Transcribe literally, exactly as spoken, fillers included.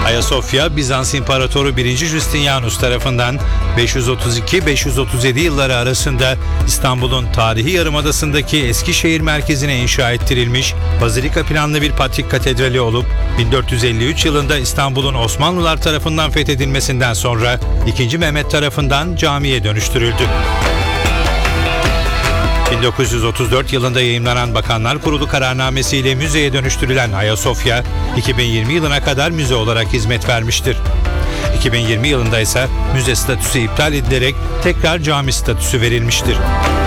Ayasofya, Bizans İmparatoru birinci. Justinianus tarafından beş yüz otuz iki beş yüz otuz yedi yılları arasında İstanbul'un tarihi yarımadasındaki Eskişehir merkezine inşa ettirilmiş bazilika planlı bir Patrik Katedrali olup bin dört yüz elli üç yılında İstanbul'un Osmanlılar tarafından fethedilmesinden sonra ikinci. Mehmet tarafından camiye dönüştürüldü. bin dokuz yüz otuz dört yılında yayımlanan Bakanlar Kurulu kararnamesiyle müzeye dönüştürülen Ayasofya, iki bin yirmi yılına kadar müze olarak hizmet vermiştir. iki bin yirmi yılında ise müze statüsü iptal edilerek tekrar cami statüsü verilmiştir.